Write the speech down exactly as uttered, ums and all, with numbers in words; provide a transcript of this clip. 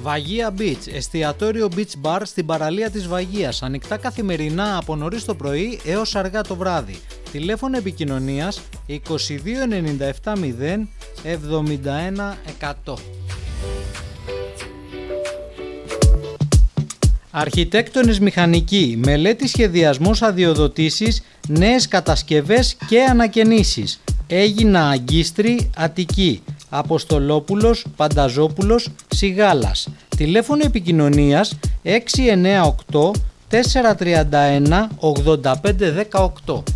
Βαγία Beach, εστιατόριο beach bar στην παραλία της Βαγίας, ανοιχτά καθημερινά από νωρίς το πρωί έως αργά το βράδυ. Τηλέφωνο επικοινωνίας είκοσι δύο ενενήντα επτά μηδέν εβδομήντα ένα εκατό. Αρχιτέκτονες μηχανικοί, μελέτη σχεδιασμός αδειοδοτήσεις, νέες κατασκευές και ανακαινήσεις. Έγινα Αγκίστρη, Αττική, Αποστολόπουλος, Πανταζόπουλος, Σιγάλας. Τηλέφωνο επικοινωνίας έξι εννιά οκτώ τέσσερα τρία ένα ογδόντα πέντε δεκαοκτώ.